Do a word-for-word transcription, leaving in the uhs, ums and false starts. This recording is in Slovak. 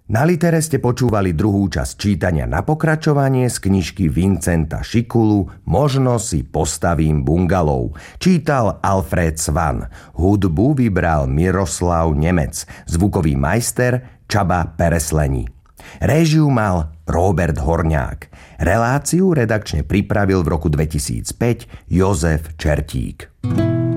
Na Litere ste počúvali druhú časť čítania na pokračovanie z knižky Vincenta Šikulu Možno si postavím bungalov. Čítal Alfred Svan. Hudbu vybral Miroslav Nemec. Zvukový majster Csaba Peresleni. Réžiu mal Robert Horňák. Reláciu redakčne pripravil v roku dvetisícpäť Jozef Čertík.